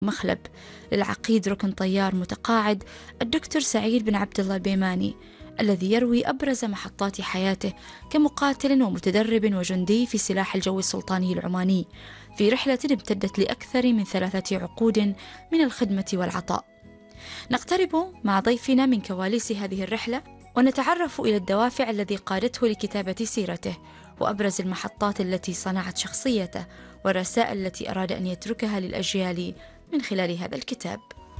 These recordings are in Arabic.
مخلب للعقيد ركن طيار متقاعد الدكتور سعيد بن عبد الله البيماني، الذي يروي أبرز محطات حياته كمقاتل ومتدرب وجندي في سلاح الجو السلطاني العماني، في رحلة امتدت لأكثر من 3 عقود من الخدمة والعطاء. نقترب مع ضيفنا من كواليس هذه الرحلة ونتعرف إلى الدوافع التي قادته لكتابة سيرته، وأبرز المحطات التي صنعت شخصيته، والرسائل التي أراد أن يتركها للأجيال من خلال هذا الكتاب.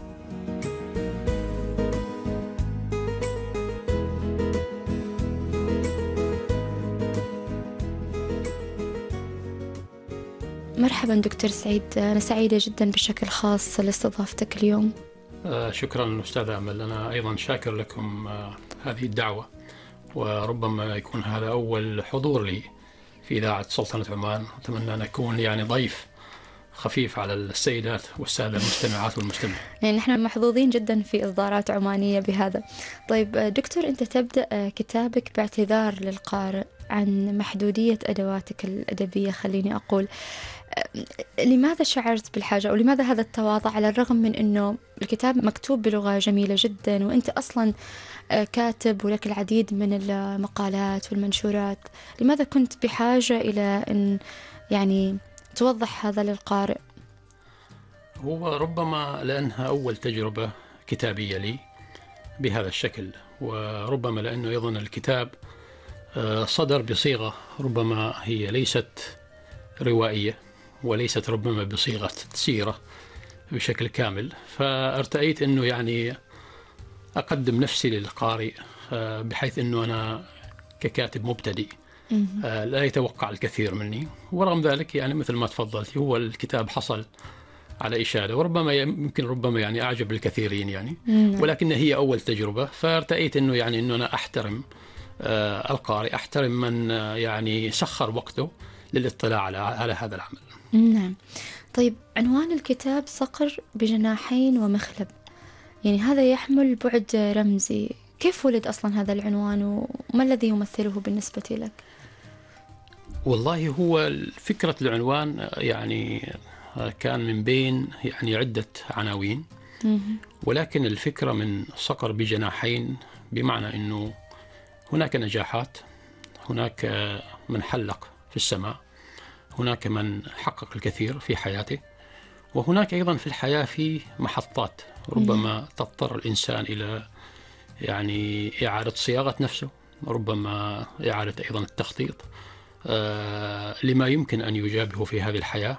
مرحبا دكتور سعيد، أنا سعيدة جدا بشكل خاص لاستضافتك اليوم. شكرا أستاذ أمل، أنا أيضا شاكر لكم هذه الدعوة، وربما يكون هذا أول حضور لي في إذاعة سلطنة عمان. أتمنى أن أكون يعني ضيف خفيف على السيدات والسادة المستمعات والمستمعين. يعني نحن محظوظين جدا في إصدارات عمانية بهذا. طيب دكتور، أنت تبدأ كتابك باعتذار للقارئ عن محدودية أدواتك الأدبية، خليني أقول. لماذا شعرت بالحاجة، أو لماذا هذا التواضع على الرغم من أنه الكتاب مكتوب بلغة جميلة جدا، وأنت أصلا كاتب ولك العديد من المقالات والمنشورات؟ لماذا كنت بحاجة إلى أن يعني توضح هذا للقارئ؟ هو ربما لأنها أول تجربة كتابية لي بهذا الشكل، وربما لأنه أيضا الكتاب صدر بصيغة ربما هي ليست روائية، وليست ربما بصيغة سيرة بشكل كامل، فارتأيت أنه يعني أقدم نفسي للقارئ بحيث أنه أنا ككاتب مبتدئ لا يتوقع الكثير مني، ورغم ذلك يعني مثل ما تفضلت هو الكتاب حصل على إشادة، وربما ربما يعني أعجب الكثيرين يعني، ولكن هي أول تجربة، فارتأيت أنه يعني أنه أنا أحترم القارئ، أحترم من يعني سخر وقته للاطلاع على هذا العمل. نعم. طيب، عنوان الكتاب صقر بجناحين ومخلب، يعني هذا يحمل بعد رمزي. كيف ولد أصلا هذا العنوان، وما الذي يمثله بالنسبة لك؟ والله هو فكرة العنوان يعني كان من بين يعني عدة عناوين، ولكن الفكرة من صقر بجناحين بمعنى أنه هناك نجاحات، هناك من حلق في السماء، هناك من حقق الكثير في حياته، وهناك أيضا في الحياة في محطات ربما تضطر الإنسان إلى يعني إعادة صياغة نفسه، ربما إعادة أيضا التخطيط لما يمكن أن يجابه في هذه الحياة.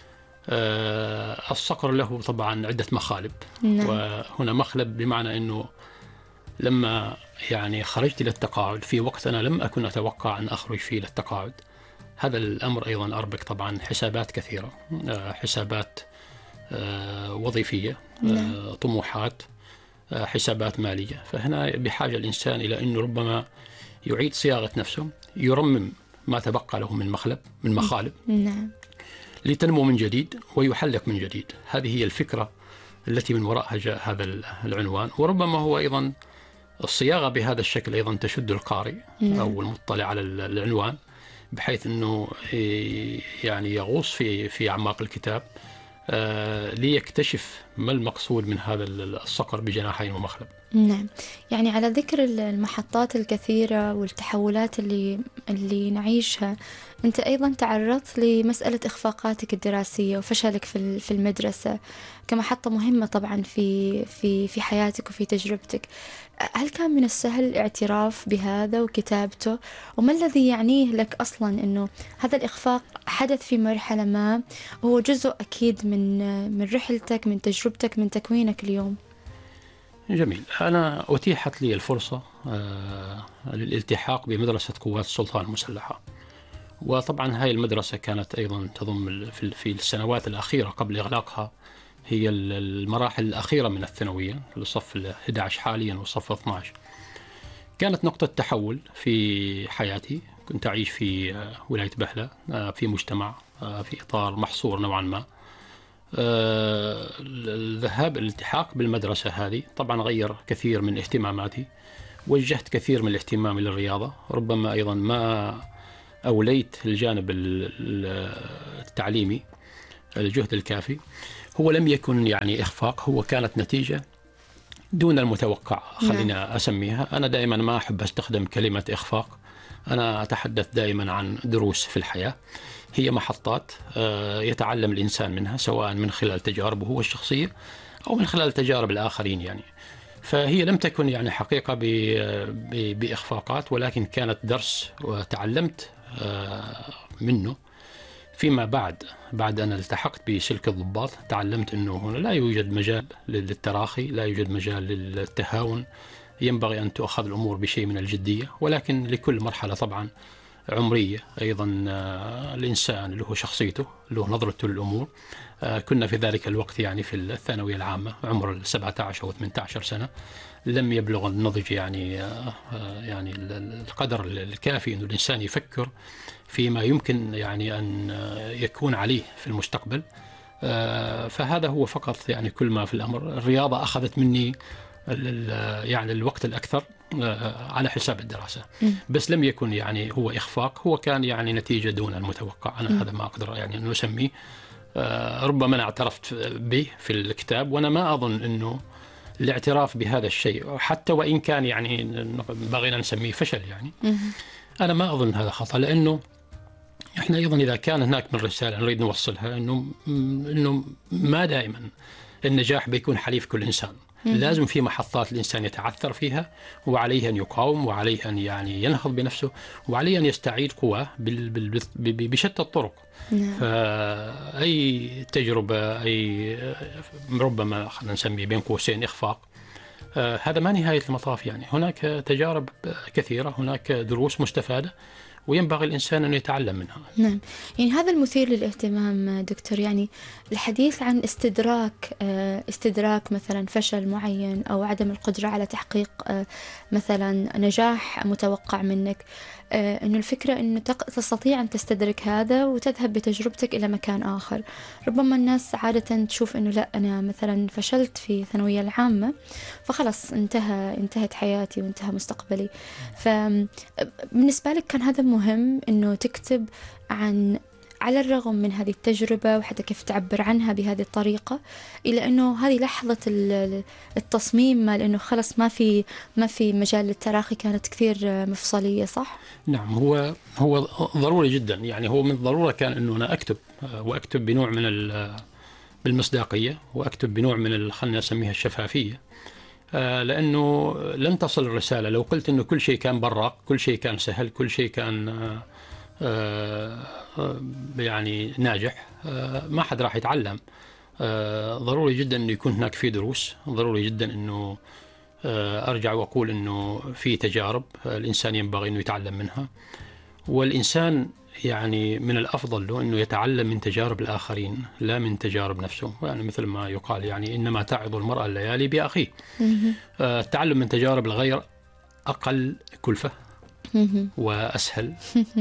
الصقر له طبعا عدة مخالب، وهنا مخلب بمعنى أنه لما يعني خرجت إلى التقاعد في وقت أنا لم أكن أتوقع أن أخرج فيه إلى التقاعد، هذا الأمر أيضا أربك طبعا حسابات كثيرة، حسابات وظيفية، طموحات، حسابات مالية، فهنا بحاجة الإنسان إلى أنه ربما يعيد صياغة نفسه، يرمم ما تبقى له من مخالب لتنمو من جديد ويحلق من جديد. هذه هي الفكرة التي من وراءها جاء هذا العنوان، وربما هو أيضا الصياغة بهذا الشكل أيضا تشد القارئ أو المطلع على العنوان، بحيث أنه يعني يغوص في أعماق الكتاب ليكتشف ما المقصود من هذا الصقر بجناحين ومخلب. نعم. يعني على ذكر المحطات الكثيرة والتحولات اللي نعيشها، أنت أيضا تعرضت لمسألة إخفاقاتك الدراسية وفشلك في المدرسة كمحطة مهمة طبعا في حياتك وفي تجربتك. هل كان من السهل الاعتراف بهذا وكتابته؟ وما الذي يعنيه لك أصلا أنه هذا الإخفاق حدث في مرحلة ما، وهو جزء أكيد من رحلتك، من تجربتك، من تكوينك اليوم؟ جميل. أنا أتيحت لي الفرصة للالتحاق بمدرسة قوات السلطان المسلحة، وطبعا هاي المدرسة كانت أيضا تضم في السنوات الأخيرة قبل إغلاقها هي المراحل الأخيرة من الثانوية، الصف 11 حاليا والصف 12. كانت نقطة تحول في حياتي، كنت أعيش في ولاية بهلة في مجتمع في إطار محصور نوعا ما. الالتحاق بالمدرسة هذه طبعا غير كثير من اهتماماتي، وجهت كثير من الاهتمام للرياضة، ربما أيضا ما أوليت الجانب التعليمي الجهد الكافي، هو لم يكن يعني إخفاق، هو كانت نتيجة دون المتوقع، خلينا أسميها. أنا دائما ما أحب أستخدم كلمة إخفاق، أنا أتحدث دائما عن دروس في الحياة، هي محطات يتعلم الإنسان منها، سواء من خلال تجاربه هو الشخصية أو من خلال تجارب الآخرين يعني. فهي لم تكن يعني حقيقة بإخفاقات، ولكن كانت درس وتعلمت منه. فيما بعد أن التحقت بسلك الضباط تعلمت أنه هنا لا يوجد مجال للتراخي، لا يوجد مجال للتهاون، ينبغي أن تؤخذ الأمور بشيء من الجدية، ولكن لكل مرحلة طبعا عمرية أيضا الإنسان له شخصيته، له نظرته للأمور. كنا في ذلك الوقت يعني في الثانوية العامة، عمر 17 أو 18 سنة، لم يبلغ النضج يعني القدر الكافي أن الإنسان يفكر فيما يمكن يعني أن يكون عليه في المستقبل. فهذا هو فقط يعني كل ما في الأمر. الرياضة أخذت مني يعني الوقت الأكثر على حساب الدراسة، بس لم يكن يعني هو إخفاق، هو كان يعني نتيجة دون المتوقع. أنا هذا ما أقدر يعني أن أسميه. ربما أنا اعترفت به في الكتاب، وأنا ما أظن أنه الاعتراف بهذا الشيء حتى وإن كان يعني بغينا نسميه فشل يعني، أنا ما أظن هذا خطأ، لأنه إحنا أيضا إذا كان هناك من رسالة نريد نوصلها إنه ما دائما النجاح بيكون حليف كل إنسان. لازم في محطات الإنسان يتعثر فيها، وعليه أن يقاوم، وعليه أن يعني ينهض بنفسه، وعليه أن يستعيد قواه بشتى الطرق. فأي تجربة، أي ربما خلينا نسميه بين قوسين إخفاق، هذا ما نهاية المطاف يعني. هناك تجارب كثيرة، هناك دروس مستفادة، وينبغي الإنسان أن يتعلم منها. نعم، يعني هذا المثير للاهتمام دكتور، يعني الحديث عن استدراك مثلا فشل معين أو عدم القدرة على تحقيق مثلا نجاح متوقع منك، إنه الفكرة إنه تستطيع أن تستدرك هذا وتذهب بتجربتك إلى مكان آخر. ربما الناس عادة تشوف إنه لا، أنا مثلا فشلت في الثانوية العامة فخلص انتهت حياتي وانتهى مستقبلي. فبالنسبة لك كان هذا مهم إنه تكتب على الرغم من هذه التجربة وحتى كيف تعبر عنها بهذه الطريقة، إلى أنه هذه لحظة التصميم، لأنه خلص ما في مجال للتراخي، كانت كثير مفصلية، صح؟ نعم، هو ضروري جدا يعني. هو من الضرورة كان أنه أنا أكتب، وأكتب بنوع من بالمصداقية، وأكتب بنوع من خلنا نسميها الشفافية، لأنه لن تصل الرسالة لو قلت أنه كل شيء كان براق، كل شيء كان سهل، كل شيء كان يعني ناجح. ما حد راح يتعلم. ضروري جدا أنه يكون هناك في دروس، ضروري جدا أنه أرجع وأقول أنه في تجارب الإنسان ينبغي أنه يتعلم منها، والإنسان يعني من الأفضل له أنه يتعلم من تجارب الآخرين لا من تجارب نفسه. يعني مثل ما يقال يعني إنما تعظ المرأة الليالي بأخيه. التعلم من تجارب الغير أقل كلفة وأسهل،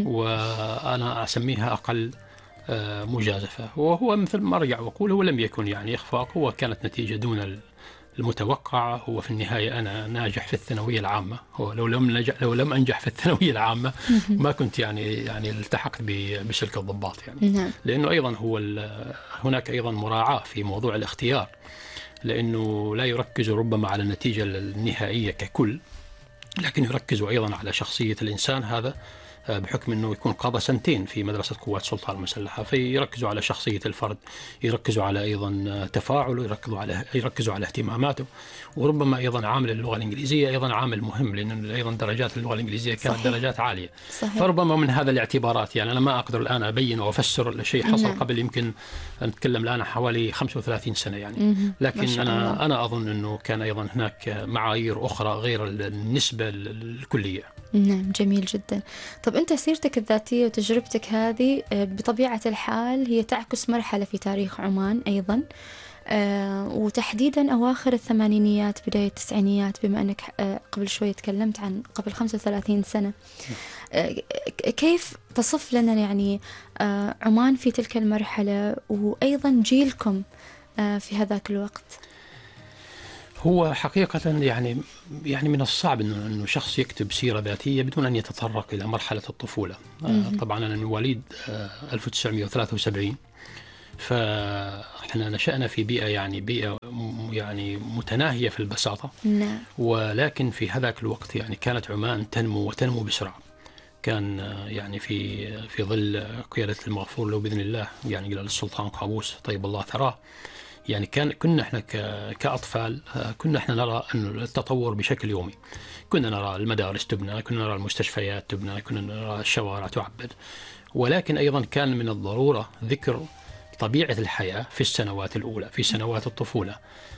وأنا أسميها أقل مجازفة. وهو مثل ما أرجع وأقول، هو لم يكن يعني إخفاق، هو كانت نتيجة دون المتوقع. هو في النهاية أنا ناجح في الثانوية العامة، لو لم أنجح في الثانوية العامة ما كنت يعني التحقت بسلك الضباط يعني. لأنه أيضا هناك أيضا مراعاة في موضوع الاختيار، لأنه لا يركز ربما على النتيجة النهائية ككل، لكن يركزوا أيضا على شخصية الإنسان هذا، بحكم أنه يكون قضى سنتين في مدرسة قوات السلطان المسلحة، فيركزوا على شخصية الفرد، يركزوا على أيضا تفاعله، يركزوا على اهتماماته. وربما أيضا عامل اللغة الإنجليزية أيضا عامل مهم، لأن أيضا درجات اللغة الإنجليزية كانت صحيح. درجات عالية. صحيح. فربما من هذا الاعتبارات يعني أنا ما أقدر الآن أبين وأفسر الشيء حصل قبل يمكن نتكلم الآن حوالي 35 سنة يعني. لكن أنا أظن أنه كان أيضا هناك معايير أخرى غير النسبة الكلية. نعم، جميل جدا. طب أنت سيرتك الذاتية وتجربتك هذه بطبيعة الحال هي تعكس مرحلة في تاريخ عمان أيضا، وتحديدا أواخر الثمانينيات بداية التسعينيات، بما أنك قبل شوي تكلمت عن قبل 35 سنة. كيف تصف لنا يعني عمان في تلك المرحلة، وأيضا جيلكم في هذاك الوقت؟ هو حقيقة يعني من الصعب إنه شخص يكتب سيرة ذاتية بدون أن يتطرق إلى مرحلة الطفولة. طبعا أنا من مواليد 1973، فاحنا نشأنا في بيئة يعني متناهية في البساطة. نعم. ولكن في هذاك الوقت يعني كانت عمان تنمو بسرعة. كان يعني في ظل قيادة المغفور له بإذن الله، يعني جلال السلطان قابوس طيب الله ثراه، يعني كنا احنا كأطفال كنا احنا نرى أن التطور بشكل يومي. كنا نرى المدارس تبنى، كنا نرى المستشفيات تبنى، كنا نرى الشوارع تعبد. ولكن أيضا كان من الضرورة ذكر طبيعة الحياة في السنوات الأولى، في سنوات الطفولة.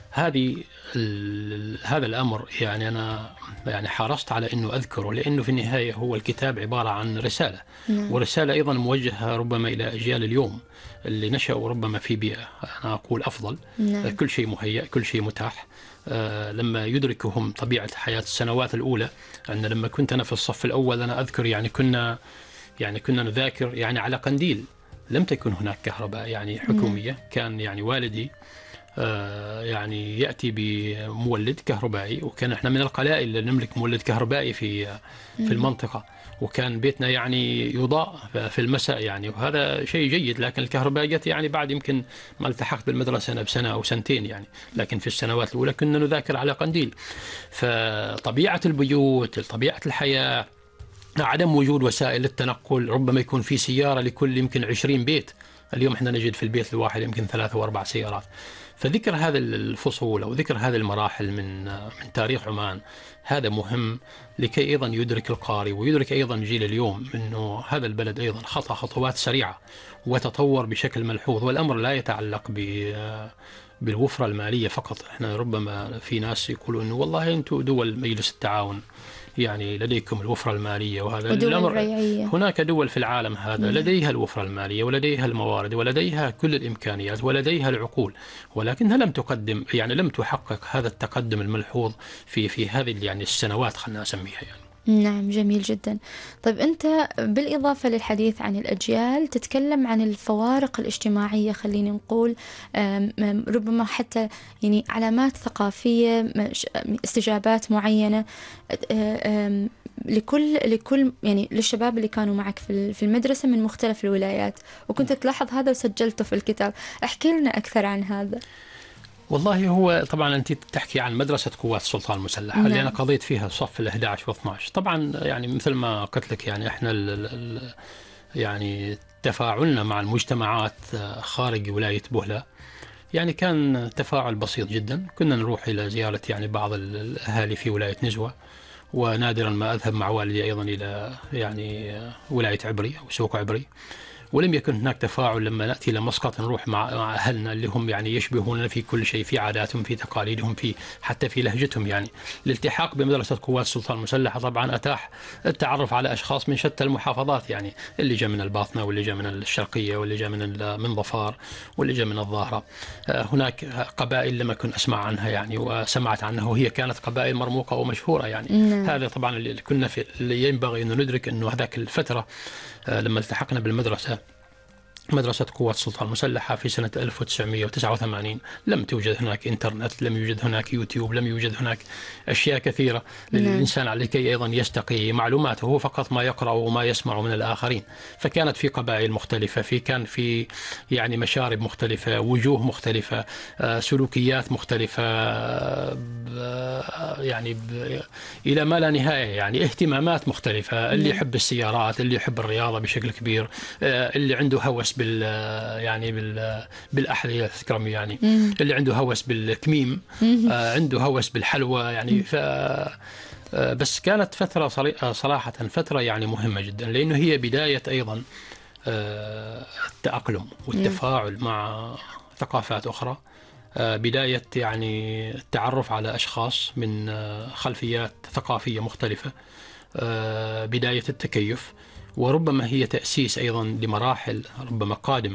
هذا الأمر يعني أنا يعني حرصت على أنه أذكره، لأنه في النهاية هو الكتاب عبارة عن رسالة. ورسالة أيضا موجهة ربما إلى أجيال اليوم اللي نشأوا ربما في بيئة أنا أقول أفضل. كل شيء مهيأ، كل شيء متاح. لما يدركهم طبيعة حياة السنوات الأولى. أن لما كنت أنا في الصف الأول أنا أذكر يعني كنا نذاكر يعني على قنديل. لم تكن هناك كهرباء يعني حكومية. كان يعني والدي يعني يأتي بمولد كهربائي، وكان احنا من القلائل اللي نملك مولد كهربائي في المنطقة. وكان بيتنا يعني يضاء في المساء يعني، وهذا شيء جيد. لكن الكهرباء جت يعني بعد يمكن ما التحقت بالمدرسة أنا بسنة أو سنتين يعني. لكن في السنوات الأولى كنا نذاكر على قنديل. فطبيعة البيوت، طبيعة الحياة، عدم وجود وسائل التنقل، ربما يكون في سيارة لكل يمكن 20 بيت. اليوم احنا نجد في البيت الواحد يمكن 3 و4 سيارات. فذكر هذا الفصول أو ذكر هذه المراحل من تاريخ عمان هذا مهم، لكي أيضا يدرك القارئ ويدرك أيضا جيل اليوم أنه هذا البلد أيضا خطى خطوات سريعة وتطور بشكل ملحوظ. والأمر لا يتعلق بالوفرة المالية فقط. احنا ربما في ناس يقولوا أنه والله أنتم دول مجلس التعاون يعني لديكم الوفرة المالية، وهذا الأمر هناك دول في العالم هذا لديها الوفرة المالية ولديها الموارد ولديها كل الإمكانيات ولديها العقول، ولكنها لم تقدم يعني لم تحقق هذا التقدم الملحوظ في هذه يعني السنوات خلنا نسميها يعني. نعم، جميل جدا. طيب أنت بالإضافة للحديث عن الأجيال تتكلم عن الفوارق الاجتماعية، خلينا نقول ربما حتى يعني علامات ثقافية، استجابات معينة لكل يعني للشباب اللي كانوا معك في المدرسة من مختلف الولايات، وكنت تلاحظ هذا وسجلته في الكتاب. احكي لنا أكثر عن هذا. والله هو طبعا أنت تحكي عن مدرسة قوات السلطان المسلحة اللي أنا قضيت فيها صف 11 و12. طبعا يعني مثل ما قلت لك يعني إحنا يعني تفاعلنا مع المجتمعات خارج ولاية بهلة يعني كان تفاعل بسيط جدا. كنا نروح إلى زيارة يعني بعض الأهالي في ولاية نزوة، ونادرا ما أذهب مع والدي أيضا إلى يعني ولاية عبري أو سوق عبري. ولم يكن هناك تفاعل لما نأتي إلى مسقط نروح مع أهلنا اللي هم يعني يشبهوننا في كل شيء، في عاداتهم، في تقاليدهم، حتى في لهجتهم. يعني الالتحاق بمدرسة قوات السلطان المسلحة طبعا أتاح التعرف على أشخاص من شتى المحافظات، يعني اللي جاء من الباطنة واللي جاء من الشرقية واللي جاء من ظفار واللي جاء من الظاهرة. هناك قبائل لم أكن أسمع عنها يعني، وسمعت عنها وهي كانت قبائل مرموقة ومشهورة يعني. هذا طبعا اللي كنا اللي ينبغي أن ندرك أنه هذاك الفترة لما التحقنا بالمدرسة مدرسة قوات السلطان المسلحة في سنة 1989 لم توجد هناك إنترنت، لم يوجد هناك يوتيوب، لم يوجد هناك أشياء كثيرة للإنسان على كي أيضا يستقي معلوماته، هو فقط ما يقرأ وما يسمع من الآخرين. فكانت في قبائل مختلفة، كان في يعني مشارب مختلفة، وجوه مختلفة، سلوكيات مختلفة، يعني إلى ما لا نهاية، يعني اهتمامات مختلفة. اللي يحب السيارات، اللي يحب الرياضة بشكل كبير، اللي عنده هوس بالأحذية الكرم يعني، اللي عنده هوس بالكميم، عنده هوس بالحلوى يعني. بس كانت فترة صراحة فترة يعني مهمة جدا، لأنه هي بداية أيضا التأقلم والتفاعل مع ثقافات أخرى، بداية يعني التعرف على أشخاص من خلفيات ثقافية مختلفة، بداية التكيف، وربما هي تأسيس أيضا لمراحل ربما قادمة.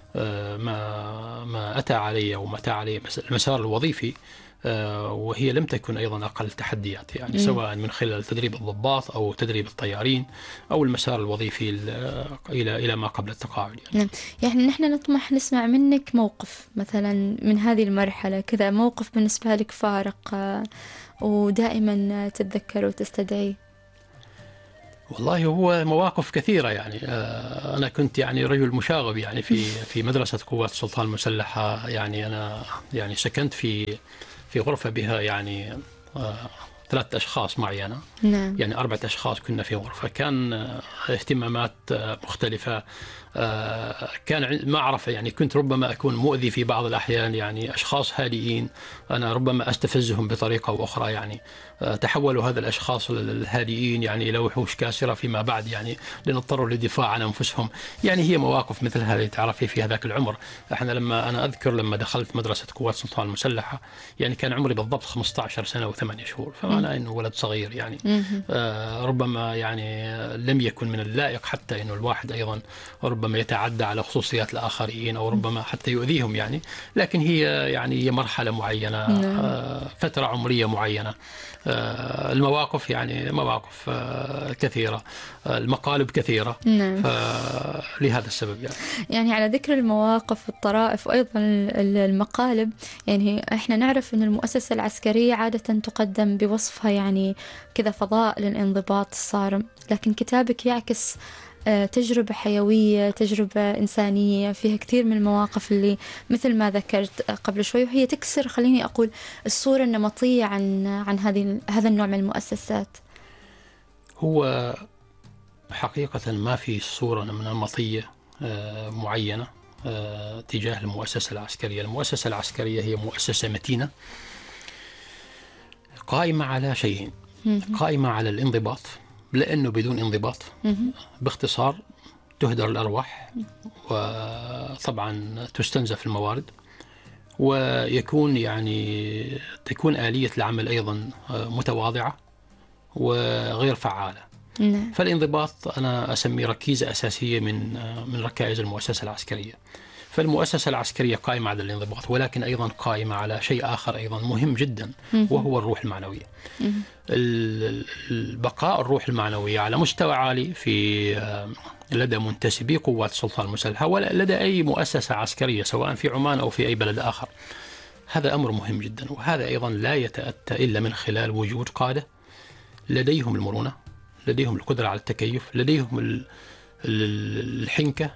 ما أتى عليه وما أتى عليه المسار الوظيفي، وهي لم تكن أيضا أقل تحديات يعني، سواء من خلال تدريب الضباط أو تدريب الطيارين أو المسار الوظيفي إلى ما قبل التقاعد يعني. يعني نحن نطمح نسمع منك موقف مثلا من هذه المرحلة، كذا موقف بالنسبة لك فارق ودائما تتذكر وتستدعي. والله هو مواقف كثيرة يعني. أنا كنت يعني رجل مشاغب يعني في مدرسة قوات السلطان المسلحة. يعني أنا يعني سكنت في غرفة بها يعني 3 أشخاص معي أنا. نعم. يعني 4 أشخاص كنا في غرفة. كان اهتمامات مختلفة. كان ما أعرف يعني كنت ربما أكون مؤذي في بعض الأحيان. يعني أشخاص هادئين أنا ربما أستفزهم بطريقة أو أخرى. يعني تحولوا هذا الأشخاص الهادئين يعني إلى وحوش كاسرة فيما بعد، يعني لنضطروا للدفاع عن أنفسهم. يعني هي مواقف مثل هذه تعرفي في هذاك العمر. احنا أنا أذكر لما دخلت مدرسة قوات السلطان المسلحة يعني كان عمري بالضبط 15 سنة و8 شهور، فمعنى أنه ولد صغير يعني. ربما يعني لم يكن من اللائق حتى أنه الواحد أيضا ربما يتعدى على خصوصيات الآخرين أو ربما حتى يؤذيهم يعني. لكن هي مرحلة معينة، فترة عمرية معينة. المواقف يعني مواقف كثيرة، المقالب كثيرة. نعم. لهذا السبب يعني على ذكر المواقف والطرائف وأيضا المقالب، يعني إحنا نعرف أن المؤسسة العسكرية عادة تقدم بوصفها يعني كذا فضاء للانضباط الصارم، لكن كتابك يعكس تجربة حيوية، تجربة إنسانية فيها كثير من المواقف اللي مثل ما ذكرت قبل شوي، وهي تكسر خليني أقول الصورة النمطية عن هذا النوع من المؤسسات. هو حقيقة ما في صورة نمطية معينة تجاه المؤسسة العسكرية. المؤسسة العسكرية هي مؤسسة متينة قائمة على شيئين. قائمة على الانضباط، لأنه بدون انضباط باختصار تهدر الأرواح، وطبعا تستنزف الموارد، ويكون يعني تكون آلية العمل أيضا متواضعة وغير فعالة. فالانضباط أنا أسميه ركيزة أساسية من ركائز المؤسسة العسكرية. فالمؤسسة العسكرية قائمة على الانضباط، ولكن أيضا قائمة على شيء آخر أيضا مهم جدا، وهو الروح المعنوية. البقاء الروح المعنوية على مستوى عالي في لدى منتسبي قوات السلطان المسلحة ولا لدى أي مؤسسة عسكرية سواء في عمان أو في أي بلد آخر. هذا أمر مهم جدا، وهذا أيضا لا يتأتى إلا من خلال وجود قادة لديهم المرونة، لديهم القدرة على التكيف، لديهم الحنكة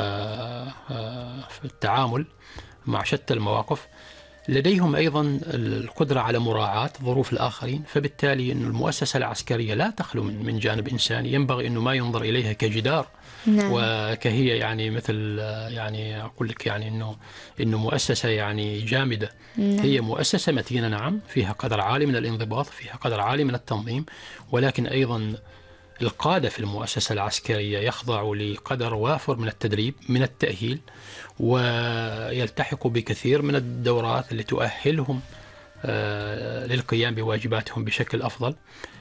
في التعامل مع شتى المواقف، لديهم أيضا القدرة على مراعاة ظروف الآخرين. فبالتالي أن المؤسسة العسكرية لا تخلو من جانب إنساني، ينبغي أنه ما ينظر إليها كجدار وكهي يعني مثل يعني أقول لك يعني أنه مؤسسة يعني جامدة. هي مؤسسة متينة نعم، فيها قدر عالي من الانضباط، فيها قدر عالي من التنظيم، ولكن أيضا القادة في المؤسسة العسكرية يخضعوا لقدر وافر من التدريب، من التأهيل، ويلتحقوا بكثير من الدورات اللي تؤهلهم للقيام بواجباتهم بشكل أفضل.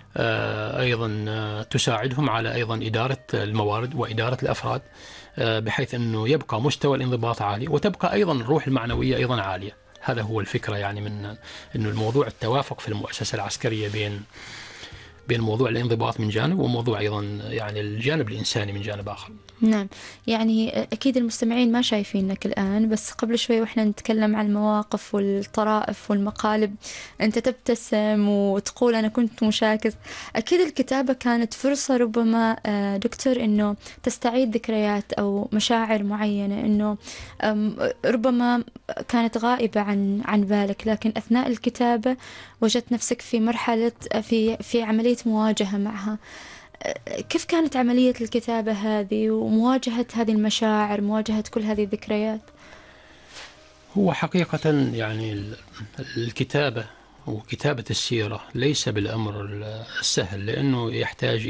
أيضا تساعدهم على أيضا إدارة الموارد وإدارة الأفراد، بحيث أنه يبقى مستوى الانضباط عالي وتبقى أيضا الروح المعنوية أيضا عالية. هذا هو الفكرة يعني من أنه الموضوع التوافق في المؤسسة العسكرية بين موضوع الانضباط من جانب وموضوع أيضا يعني الجانب الإنساني من جانب آخر. نعم، يعني أكيد المستمعين ما شايفينك الآن، بس قبل شوي وإحنا نتكلم عن المواقف والطرائف والمقالب أنت تبتسم وتقول أنا كنت مشاكس. أكيد الكتابة كانت فرصة ربما دكتور أنه تستعيد ذكريات أو مشاعر معينة أنه ربما كانت غائبة عن بالك، لكن أثناء الكتابة وجدت نفسك في مرحلة في عملية مواجهة معها. كيف كانت عملية الكتابة هذه ومواجهة هذه المشاعر، مواجهة كل هذه الذكريات؟ هو حقيقة يعني الكتابة وكتابة السيرة ليس بالأمر السهل، لأنه يحتاج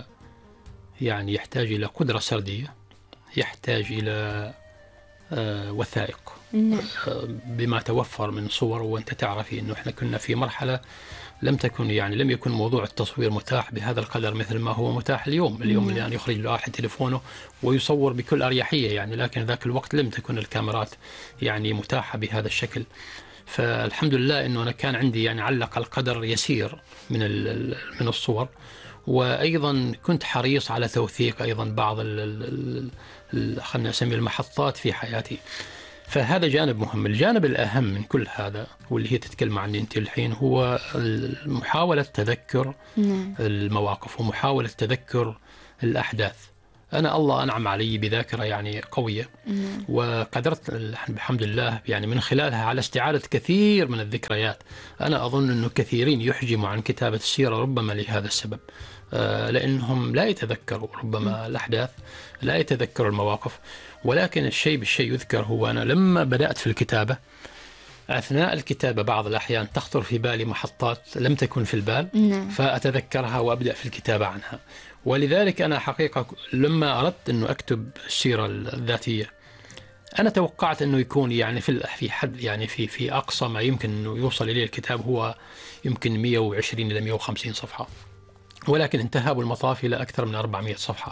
إلى قدرة سردية، يحتاج إلى وثائق بما توفر من صور. وأنت تعرفي أنه إحنا كنا في مرحلة لم يكن موضوع التصوير متاح بهذا القدر مثل ما هو متاح اليوم اللي يعني يخرج الواحد تليفونه ويصور بكل أريحية يعني. لكن ذاك الوقت لم تكن الكاميرات يعني متاحة بهذا الشكل. فالحمد لله أنه أنا كان عندي يعني على الأقل قدر يسير من الصور، وأيضا كنت حريص على توثيق أيضا بعض خلنا نسمي المحطات في حياتي. فهذا جانب مهم. الجانب الأهم من كل هذا واللي هي تتكلم عنه أنت الحين هو محاولة تذكر المواقف ومحاولة تذكر الأحداث. أنا الله أنعم علي بذاكرة يعني قوية، وقدرت الحمد لله يعني من خلالها على استعادة كثير من الذكريات. أنا أظن أنه كثيرين يحجموا عن كتابة السيرة ربما لهذا السبب، لأنهم لا يتذكروا ربما الأحداث، لا يتذكروا المواقف. ولكن الشيء بالشيء يذكر. هو أنا لما بدأت في الكتابة، أثناء الكتابة بعض الأحيان تخطر في بالي محطات لم تكن في البال، فأتذكرها وأبدأ في الكتابة عنها. ولذلك أنا حقيقة لما أردت أنه أكتب السيرة الذاتية، أنا توقعت أنه يكون يعني في حد يعني في أقصى ما يمكن أنه يوصل إليه الكتاب هو يمكن 120 إلى 150 صفحة، ولكن انتهى بالمطاف إلى أكثر من 400 صفحة.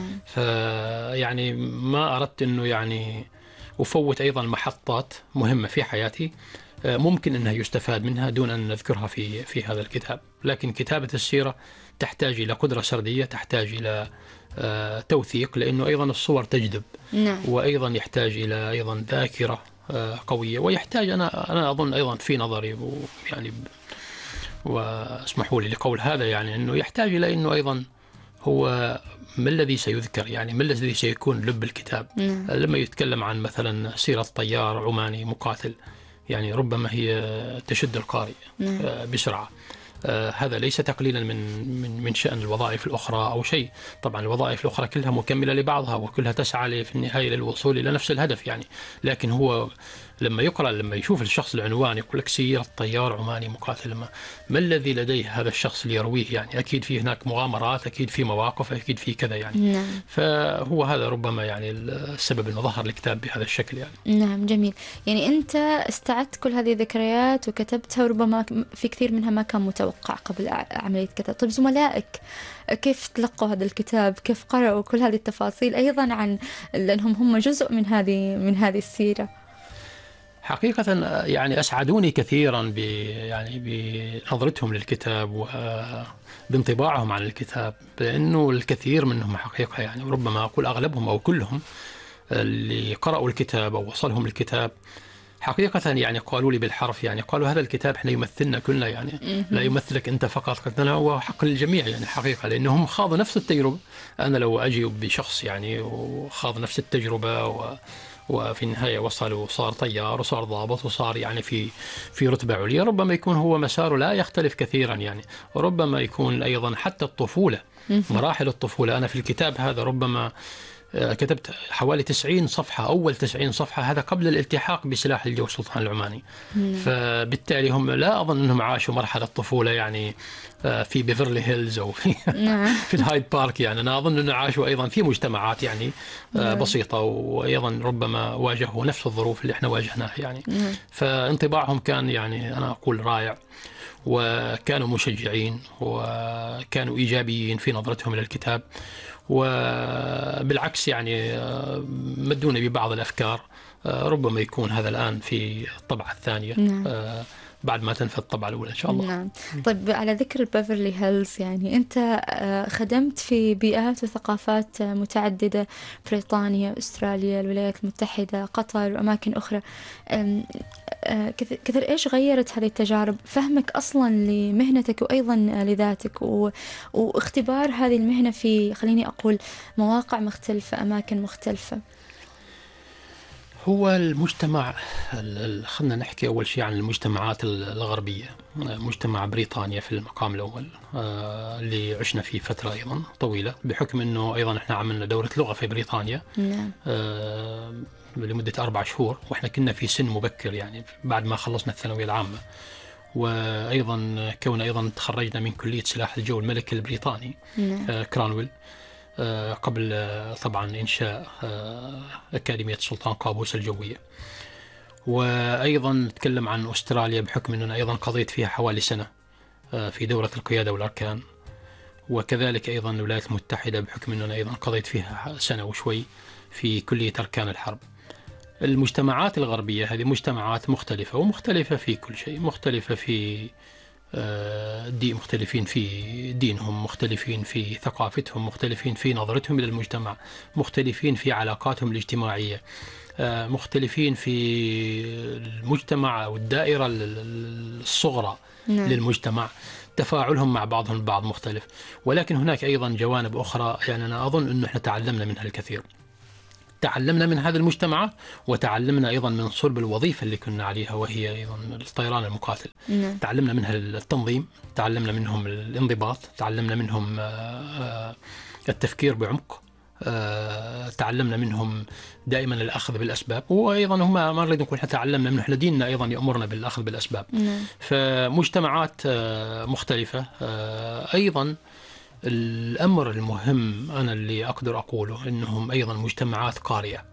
فيعني ما أردت أنه يعني أفوت أيضا محطات مهمة في حياتي ممكن أنها يستفاد منها دون أن نذكرها في هذا الكتاب. لكن كتابة السيرة تحتاج إلى قدرة سردية، تحتاج إلى توثيق، لأنه أيضا الصور تجذب، وأيضا يحتاج إلى أيضا ذاكرة قوية، ويحتاج أنا أظن أيضا في نظري يعني واسمحوا لي لقول هذا يعني أنه يحتاج إلى أنه أيضا هو ما الذي سيذكر، يعني ما الذي سيكون لب الكتاب. لما يتكلم عن مثلا سيرة طيار عماني مقاتل، يعني ربما هي تشد القارئ بسرعة. هذا ليس تقليلا من شأن الوظائف الأخرى أو شيء. طبعا الوظائف الأخرى كلها مكملة لبعضها وكلها تسعى في النهاية للوصول إلى نفس الهدف يعني. لكن هو لما يقرأ، لما يشوف الشخص العنوان يقول لك سيرة طيار عماني مقاتل، ما الذي لديه هذا الشخص ليرويه؟ يعني أكيد في هناك مغامرات، أكيد في مواقف، أكيد في كذا يعني. فهو هذا ربما يعني السبب أنه ظهر الكتاب بهذا الشكل يعني. نعم، جميل. يعني أنت استعدت كل هذه الذكريات وكتبتها، وربما في كثير منها ما كان متوقع قبل عملية كتاب. طيب زملائك كيف تلقوا هذا الكتاب؟ كيف قرأوا كل هذه التفاصيل أيضا عن لأنهم هم جزء من هذه السيرة؟ حقيقة يعني أسعدوني كثيرا يعني بنظرتهم للكتاب وبانطباعهم عن الكتاب، لأنه الكثير منهم حقيقة يعني، وربما أقول أغلبهم أو كلهم اللي قرأوا الكتاب أو وصلهم الكتاب حقيقة يعني قالوا لي بالحرف، يعني قالوا هذا الكتاب احنا يمثلنا كلنا يعني، لا يمثلك أنت فقط، قد هو حق للجميع يعني حقيقة، لأنهم خاضوا نفس التجربة. أنا لو أجي بشخص يعني وخاض نفس التجربة وفي النهاية وصل وصار طيار وصار ضابط وصار يعني في رتبة عليا، ربما يكون هو مساره لا يختلف كثيرا يعني. وربما يكون أيضا حتى الطفولة، مراحل الطفولة. أنا في الكتاب هذا ربما كتبت حوالي 90 صفحة، أول 90 صفحة هذا قبل الالتحاق بسلاح الجو السلطان العماني. فبالتالي هم لا أظن أنهم عاشوا مرحلة الطفولة يعني في بيفرلي هيلز أو في الهايد بارك يعني. أنا أظن أنهم عاشوا أيضا في مجتمعات يعني بسيطة، وأيضا ربما واجهوا نفس الظروف اللي احنا واجهناها يعني. فانطباعهم كان يعني أنا أقول رائع، وكانوا مشجعين وكانوا إيجابيين في نظرتهم للكتاب، وبالعكس يعني مدوني ببعض الأفكار. ربما يكون هذا الآن في الطبعة الثانية بعد ما تنفذ الطبعة الأولى إن شاء الله. نعم. طيب على ذكر بيفرلي هيلز، يعني أنت خدمت في بيئات وثقافات متعددة، بريطانيا، أستراليا، الولايات المتحدة، قطر وأماكن أخرى. كثر إيش غيرت هذه التجارب فهمك أصلا لمهنتك وأيضا لذاتك، واختبار هذه المهنة في خليني أقول مواقع مختلفة، أماكن مختلفة؟ هو المجتمع، خلنا نحكي أول شيء عن المجتمعات الغربية. مجتمع بريطانيا في المقام الأول اللي عشنا فيه فترة أيضا طويلة، بحكم أنه أيضا إحنا عملنا دورة لغة في بريطانيا لمدة 4 شهور، وإحنا كنا في سن مبكر يعني بعد ما خلصنا الثانوية العامة. وأيضا كونا أيضا تخرجنا من كلية سلاح الجو الملكي البريطاني كرانويل، قبل طبعا إنشاء أكاديمية سلطان قابوس الجوية. وأيضا نتكلم عن أستراليا بحكم أننا أيضا قضيت فيها حوالي سنة في دورة القيادة والأركان، وكذلك أيضا الولايات المتحدة بحكم أننا أيضا قضيت فيها سنة وشوي في كلية أركان الحرب. المجتمعات الغربية هذه مجتمعات مختلفة، ومختلفة في كل شيء، مختلفة في مختلفين في دينهم، مختلفين في ثقافتهم، مختلفين في نظرتهم إلى المجتمع، مختلفين في علاقاتهم الاجتماعية، مختلفين في المجتمع أو الدائرة الصغرى للمجتمع، تفاعلهم مع بعضهم البعض مختلف. ولكن هناك أيضا جوانب أخرى يعني أنا أظن أنه إحنا تعلمنا منها الكثير. تعلمنا من هذا المجتمع، وتعلمنا أيضا من صلب الوظيفة اللي كنا عليها وهي أيضا الطيران المقاتل. تعلمنا منها التنظيم، تعلمنا منهم الانضباط، تعلمنا منهم التفكير بعمق، تعلمنا منهم دائما الأخذ بالأسباب. وأيضا هم ما نريد نقول تعلمنا منه، احنا ديننا أيضا يأمرنا بالأخذ بالأسباب. فمجتمعات مختلفة. أيضا الأمر المهم أنا اللي أقدر أقوله أنهم أيضا مجتمعات قارئة.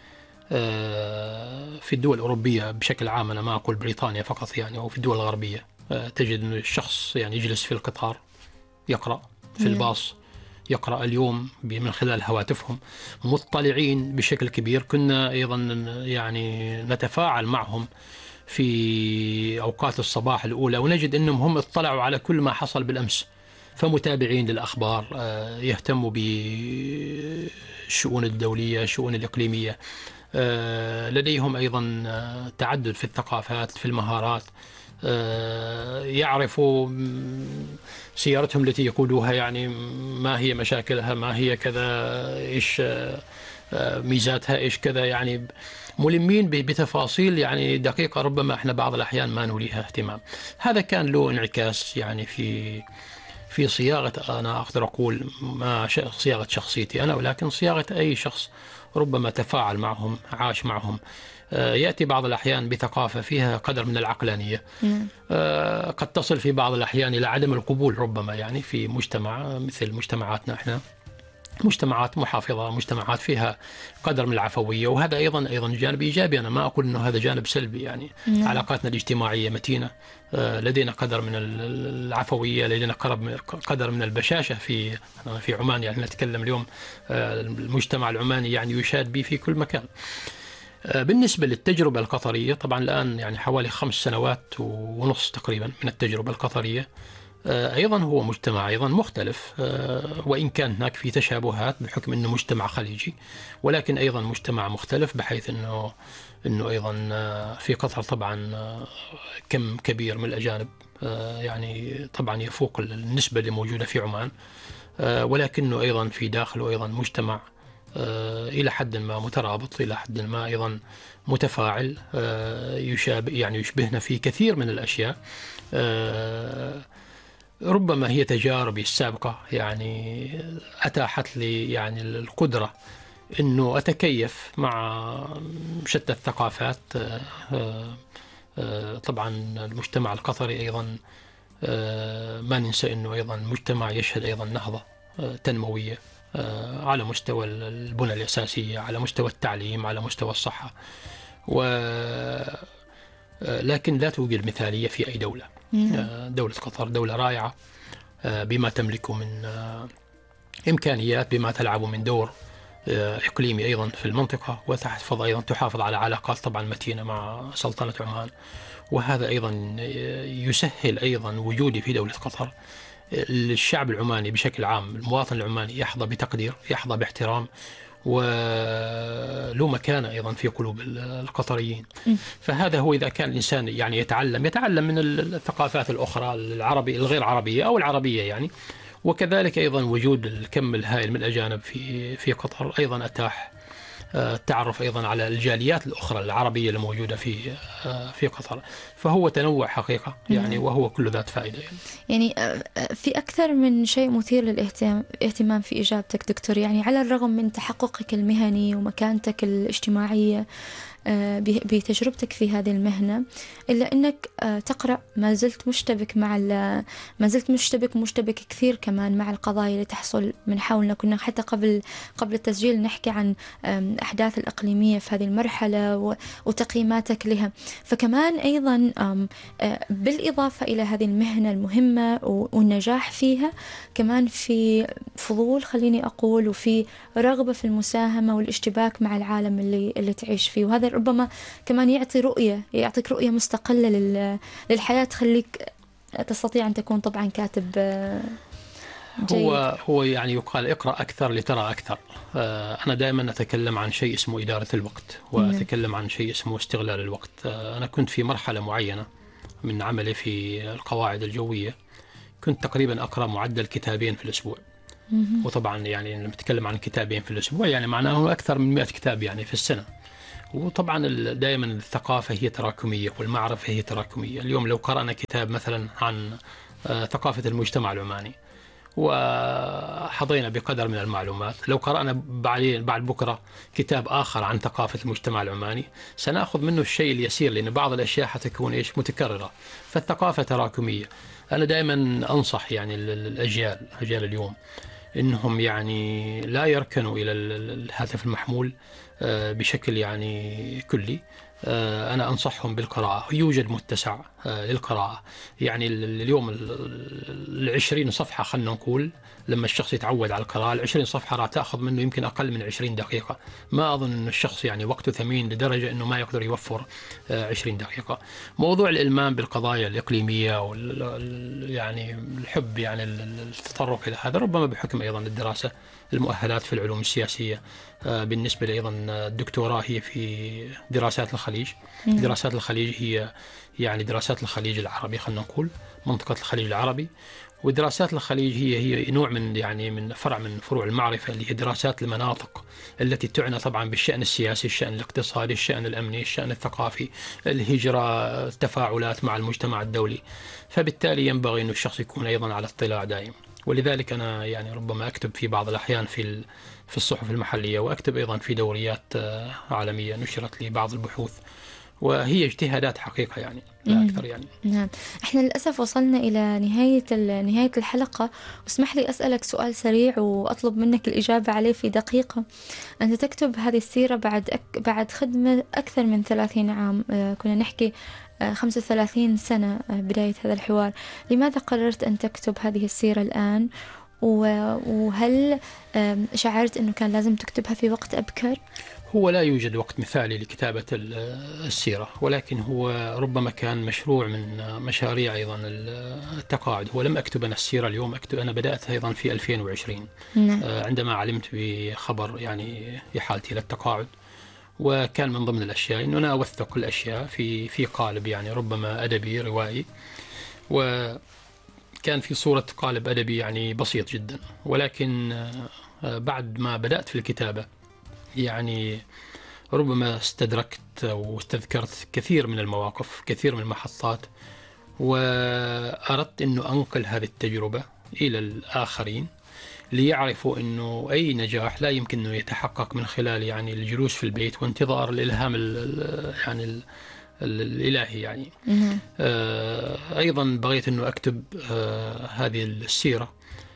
في الدول الأوروبية بشكل عام، أنا ما أقول بريطانيا فقط يعني، أو في الدول الغربية، تجد أن الشخص يعني يجلس في القطار يقرأ، في الباص يقرأ اليوم من خلال هواتفهم، مطلعين بشكل كبير. كنا أيضا يعني نتفاعل معهم في أوقات الصباح الأولى ونجد أنهم هم اطلعوا على كل ما حصل بالأمس، فمتابعين للأخبار، يهتموا بالشؤون الدولية، الشؤون الإقليمية، لديهم أيضا تعدد في الثقافات، في المهارات، يعرفوا سيارتهم التي يقودوها يعني ما هي مشاكلها، ما هي كذا، إيش ميزاتها، إيش كذا، يعني ملمين بتفاصيل يعني دقيقة ربما احنا بعض الأحيان ما نوليها اهتمام. هذا كان له انعكاس يعني في صياغة، أنا أقدر أقول ما صياغة شخصيتي أنا، ولكن صياغة أي شخص ربما تفاعل معهم، عاش معهم. يأتي بعض الأحيان بثقافة فيها قدر من العقلانية، قد تصل في بعض الأحيان إلى عدم القبول ربما يعني في مجتمع مثل مجتمعاتنا احنا، مجتمعات محافظة، مجتمعات فيها قدر من العفوية، وهذا أيضا جانب إيجابي. أنا ما أقول أنه هذا جانب سلبي يعني. علاقاتنا الاجتماعية متينة، لدينا قدر من العفوية، لدينا قدر من البشاشة في عمان. يعني نتكلم اليوم المجتمع العماني يعني يشاد به في كل مكان. بالنسبة للتجربة القطرية، طبعا الآن يعني حوالي 5 سنوات ونص تقريبا من التجربة القطرية، أيضا هو مجتمع أيضا مختلف، وإن كان هناك في تشابهات بحكم أنه مجتمع خليجي، ولكن أيضا مجتمع مختلف بحيث أنه أيضا في قطر طبعا كم كبير من الأجانب، يعني طبعا يفوق النسبة اللي موجودة في عمان، ولكنه أيضا في داخله أيضا مجتمع إلى حد ما مترابط، إلى حد ما أيضا متفاعل، يشبهنا في كثير من الأشياء. ربما هي تجاربي السابقة يعني أتاحت لي يعني القدرة أنه أتكيف مع شتى الثقافات. طبعا المجتمع القطري أيضا ما ننسى أنه أيضا مجتمع يشهد أيضا نهضة تنموية على مستوى البنى الأساسية، على مستوى التعليم، على مستوى الصحة، لكن لا توجد مثالية في أي دولة. دولة قطر دولة رائعة بما تملكه من إمكانيات، بما تلعب من دور إقليمي أيضا في المنطقة، تحافظ على علاقات طبعا متينة مع سلطنة عمان، وهذا أيضا يسهل أيضا وجودي في دولة قطر. الشعب العماني بشكل عام، المواطن العماني يحظى بتقدير، يحظى باحترام، وله مكانة أيضا في قلوب القطريين. فهذا هو إذا كان الإنسان يعني يتعلم من الثقافات الأخرى، العربي الغير عربية أو العربية يعني. وكذلك أيضا وجود الكم الهائل من الأجانب في قطر أيضا أتاح التعرف أيضا على الجاليات الأخرى العربية الموجودة في قطر. فهو تنوع حقيقة يعني، وهو كل ذات فائدة يعني في أكثر من شيء مثير للاهتمام في إجابتك دكتور. يعني على الرغم من تحققك المهني ومكانتك الاجتماعية بتجربتك في هذه المهنة، إلا أنك تقرأ، ما زلت مشتبك كثير كمان مع القضايا اللي تحصل من حولنا. كنا حتى قبل التسجيل نحكي عن أحداث الإقليمية في هذه المرحلة وتقييماتك لها. فكمان أيضا بالإضافة إلى هذه المهنة المهمة والنجاح فيها، كمان في فضول خليني أقول، وفي رغبة في المساهمة والاشتباك مع العالم اللي تعيش فيه. وهذا ربما كمان يعطيك رؤية مستقلة للحياة، تخليك تستطيع أن تكون طبعا كاتب جيد. هو يعني يقال اقرأ أكثر لترى أكثر. أنا دائما أتكلم عن شيء اسمه إدارة الوقت، وأتكلم عن شيء اسمه استغلال الوقت. أنا كنت في مرحلة معينة من عملي في القواعد الجوية، كنت تقريبا أقرأ معدل كتابين في الأسبوع. وطبعا يعني لما نتكلم عن كتابين في الأسبوع يعني معناه أكثر من 100 كتاب يعني في السنة. وطبعا دائما الثقافة هي تراكمية والمعرفة هي تراكمية. اليوم لو قرأنا كتاب مثلا عن ثقافة المجتمع العماني وحظينا بقدر من المعلومات، لو قرأنا بعد بكرة كتاب آخر عن ثقافة المجتمع العماني سنأخذ منه الشيء اليسير، لأن بعض الأشياء حتكون متكررة. فالثقافة تراكمية. أنا دائما أنصح يعني الأجيال اليوم إنهم يعني لا يركنوا إلى الهاتف المحمول بشكل يعني كلي. أنا أنصحهم بالقراءة. يوجد متسع للقراءة. يعني اليوم 20 صفحة خلنا نقول، لما الشخص يتعود على القراءة 20 صفحة راح تأخذ منه يمكن أقل من 20 دقيقة. ما أظن أن الشخص يعني وقته ثمين لدرجة أنه ما يقدر يوفر 20 دقيقة. موضوع الإلمام بالقضايا الإقليمية يعني الحب يعني التطرق إلى هذا ربما بحكم أيضا الدراسة، المؤهلات في العلوم السياسية. بالنسبة أيضا الدكتوراه هي في دراسات الخليج. دراسات الخليج هي يعني دراسات الخليج العربي، خلينا نقول منطقة الخليج العربي. ودراسات الخليج هي نوع من يعني من فرع من فروع المعرفة، اللي هي دراسات المناطق التي تعنى طبعا بالشأن السياسي، الشأن الاقتصادي، الشأن الأمني، الشأن الثقافي، الهجرة، التفاعلات مع المجتمع الدولي. فبالتالي ينبغي أن الشخص يكون أيضا على اطلاع دائم. ولذلك أنا يعني ربما أكتب في بعض الأحيان في الصحف المحلية، وأكتب أيضا في دوريات عالمية نشرت لي بعض البحوث، وهي اجتهادات حقيقة يعني لا أكثر يعني. نعم. احنا للأسف وصلنا إلى نهاية الحلقة، واسمح لي أسألك سؤال سريع وأطلب منك الإجابة عليه في دقيقة. أنت تكتب هذه السيرة بعد خدمة أكثر من 30 عام، كنا نحكي 35 سنة بداية هذا الحوار. لماذا قررت أن تكتب هذه السيرة الآن؟ وهل شعرت أنه كان لازم تكتبها في وقت أبكر؟ هو لا يوجد وقت مثالي لكتابة السيرة، ولكن هو ربما كان مشروع من مشاريع أيضا التقاعد. هو لم أكتب أنا السيرة اليوم، أنا بدأت أيضا في 2020 عندما علمت بخبر يعني إحالتي للتقاعد. وكان من ضمن الأشياء أنه أنا أوثق الأشياء في قالب يعني ربما أدبي روائي، وكان في صورة قالب أدبي يعني بسيط جدا. ولكن بعد ما بدأت في الكتابة يعني ربما استدركت واستذكرت كثير من المواقف، كثير من المحطات، وأردت أنه أنقل هذه التجربة إلى الآخرين ليعرفوا أنه أي نجاح لا يمكن أنه يتحقق من خلال يعني الجلوس في البيت وانتظار الإلهام يعني الإلهي يعني. أيضا بغيت أنه أكتب هذه السيرة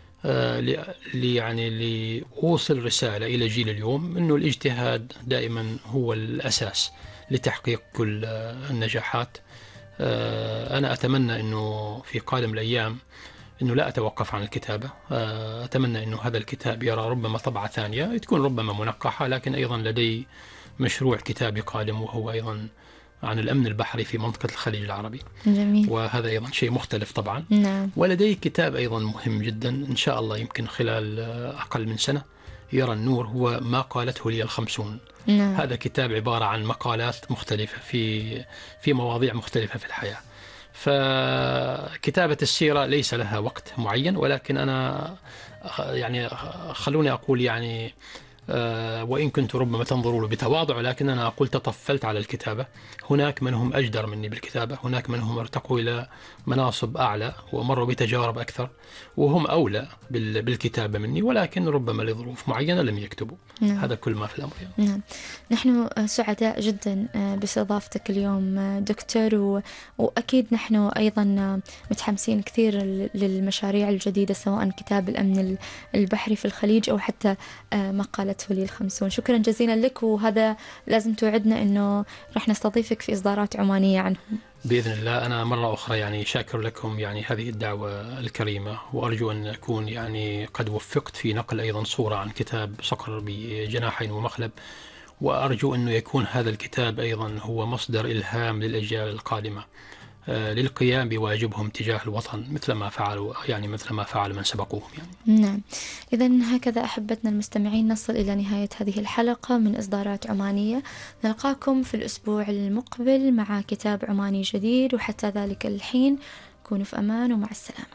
يعني لأوصل رسالة إلى جيل اليوم أنه الاجتهاد دائما هو الأساس لتحقيق كل النجاحات. أنا أتمنى أنه في قادم الأيام أنه لا أتوقف عن الكتابة. أتمنى أنه هذا الكتاب يرى ربما طبعة ثانية تكون ربما منقحة، لكن أيضا لدي مشروع كتابي قادم، وهو أيضا عن الأمن البحري في منطقة الخليج العربي. جميل. وهذا أيضا شيء مختلف طبعا. نعم. ولدي كتاب أيضا مهم جدا إن شاء الله يمكن خلال أقل من سنة يرى النور، هو ما قالته لي ال50. نعم. هذا كتاب عبارة عن مقالات مختلفة في مواضيع مختلفة في الحياة. فكتابة السيرة ليس لها وقت معين، ولكن أنا يعني خلوني أقول يعني وإن كنت ربما تنظروا له بتواضع، لكن أنا أقول تطفلت على الكتابة. هناك من هم أجدر مني بالكتابة، هناك من هم ارتقوا إلى مناصب أعلى ومروا بتجارب أكثر وهم أولى بالكتابة مني، ولكن ربما لظروف معينة لم يكتبوا. نعم. هذا كل ما في الأمر يعني. نعم. نحن سعداء جدا باستضافتك اليوم دكتور، وأكيد نحن أيضا متحمسين كثير للمشاريع الجديدة، سواء كتاب الأمن البحري في الخليج أو حتى مقالته لي ال50. شكرا جزيلا لك، وهذا لازم توعدنا أنه رح نستضيفك في إصدارات عمانية عنهم بإذن الله. أنا مرة أخرى يعني شاكر لكم يعني هذه الدعوة الكريمة، وأرجو أن أكون يعني قد وفقت في نقل أيضا صورة عن كتاب صقر بجناحين ومخلب، وأرجو أنه يكون هذا الكتاب أيضا هو مصدر إلهام للأجيال القادمة. للقيام بواجبهم تجاه الوطن مثل ما فعلوا، يعني مثل ما فعل من سبقوهم يعني. نعم، إذا هكذا أحبتنا المستمعين نصل إلى نهاية هذه الحلقة من إصدارات عمانية. نلقاكم في الأسبوع المقبل مع كتاب عماني جديد، وحتى ذلك الحين كونوا في أمان ومع السلامة.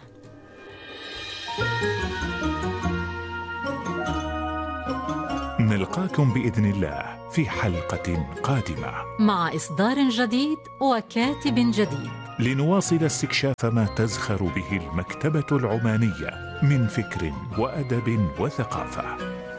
نلقاكم بإذن الله في حلقة قادمة مع إصدار جديد وكاتب جديد، لنواصل استكشاف ما تزخر به المكتبة العمانية من فكر وأدب وثقافة.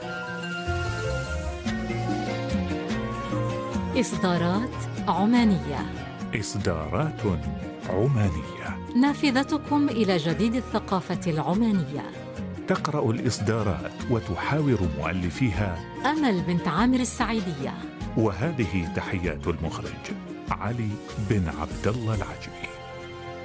إصدارات عمانية. إصدارات عمانية، نافذتكم إلى جديد الثقافة العمانية. تقرأ الإصدارات وتحاور مؤلفيها أمل بنت عامر السعيدية. وهذه تحيات المخرج علي بن عبد الله العجمي.